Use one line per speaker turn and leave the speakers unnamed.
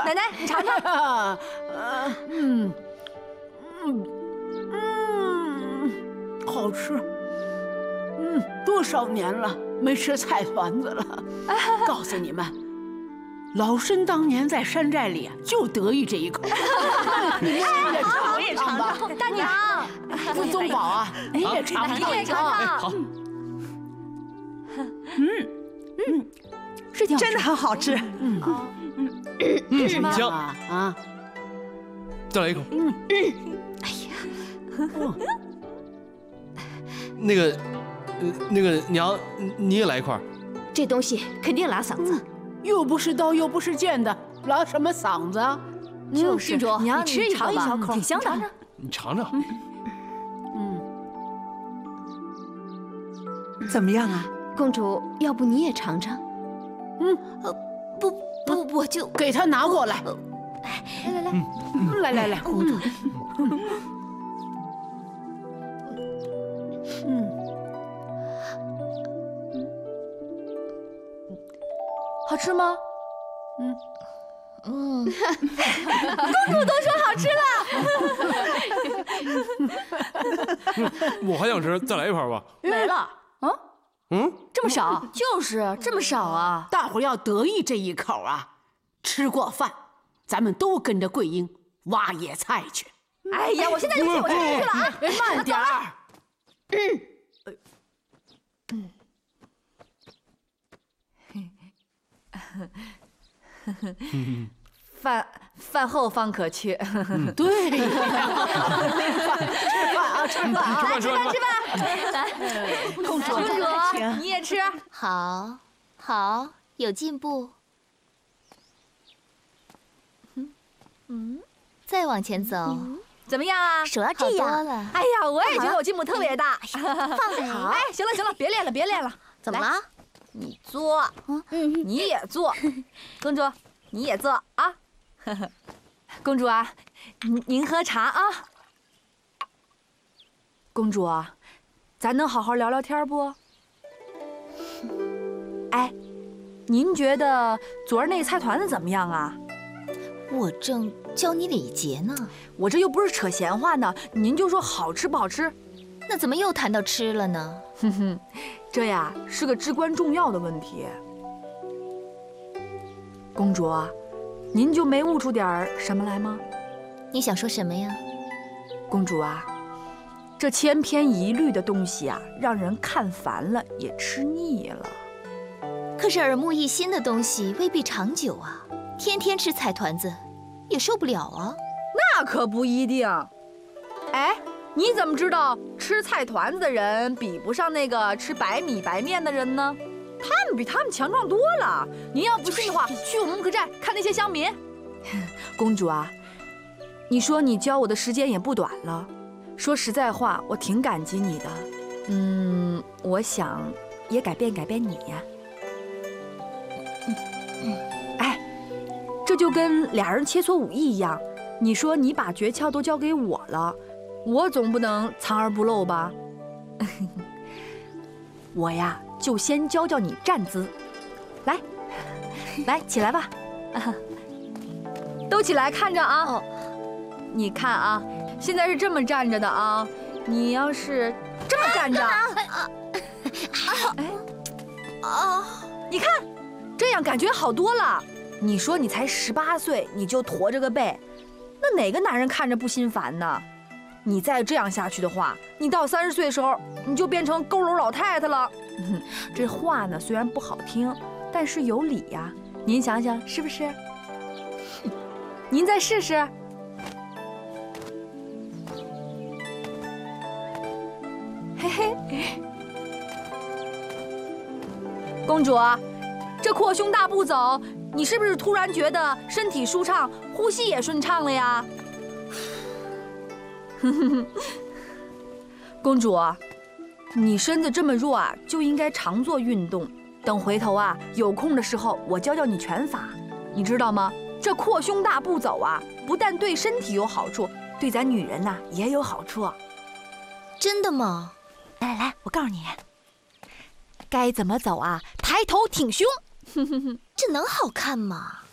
奶奶，你尝尝。
好吃。多少年了没吃菜团子了。告诉你们，老身当年在山寨里就得意这一口。你也尝一尝吧。
大娘，
宗宝啊，你也尝
你也尝尝。
好。
是挺
真的很好吃。
香
啊！
再来一口。
哎呀，
那个娘，你也来一块。
这东西肯定拉嗓子。
又不是刀，又不是剑的，拉什么嗓子啊？
就是，娘，
你吃一
尝一小口，
挺香的。
你尝尝。
怎么样啊？
公主，要不你也尝尝？不，就
给他拿过来。来，公主。
好吃吗？
公主都说好吃了。
我还想吃，再来一盘吧。
没了。这么少？就是这么少啊！
大伙儿要得意这一口啊！吃过饭，咱们都跟着桂英挖野菜去。
哎呀，我现在就去，我现在就去了啊！
慢点儿。
饭后方可去。
对，
吃饭。
公主，
你也吃。
好，有进步。再往前走，
怎么样啊？
手要这样。
哎呀，我也觉得我进步特别大。
放好。
哎，行了，别练了。
怎么了？
你坐，你也坐。公主，你也坐啊。公主啊，您喝茶啊。公主啊，咱能好好聊聊天不？哎，您觉得昨儿那菜团子怎么样啊？
我正教你礼节呢。
我这又不是扯闲话呢，您就说好吃不好吃？
那怎么又谈到吃了呢？
这呀是个至关重要的问题。公主啊，您就没悟出点什么来吗？
你想说什么呀？
公主啊，这千篇一律的东西啊，让人看烦了，也吃腻了。
可是耳目一新的东西未必长久啊，天天吃菜团子也受不了啊。
那可不一定。哎，你怎么知道吃菜团子的人比不上那个吃白米白面的人呢？他们比他们强壮多了。您要不信的话，去我们木克寨看那些乡民。公主啊，你说你教我的时间也不短了，说实在话，我挺感激你的。我想也改变你呀。哎，这就跟俩人切磋武艺一样，你说你把诀窍都交给我了，我总不能藏而不露吧？我呀，就先教教你站姿。来，起来吧。都起来，看着啊。你看啊，现在是这么站着的啊。你要是这么站着，你看，这样感觉好多了。你说你才18岁，你就驼着个背，那哪个男人看着不心烦呢？你再这样下去的话，你到30岁的时候，你就变成佝偻老太太了。这话呢虽然不好听，但是有理呀。您想想是不是？您再试试。嘿嘿，公主，这扩胸大步走，你是不是突然觉得身体舒畅，呼吸也顺畅了呀？公主，你身子这么弱啊，就应该常做运动。等回头啊，有空的时候我教教你拳法，你知道吗？这扩胸大步走啊，不但对身体有好处，对咱女人呐也有好处。
真的吗？
来，我告诉你，该怎么走啊？抬头挺胸。
这能好看吗？